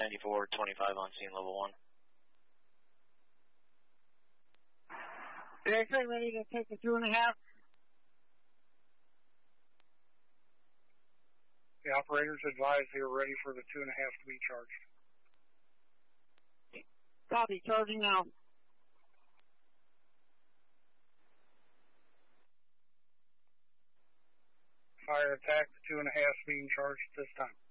9425 on scene level 1. The X-ray ready to take the 2.5. The operators advise they are ready for the 2.5 to be charged. Copy, charging now. Fire attack, the 2.5 being charged this time.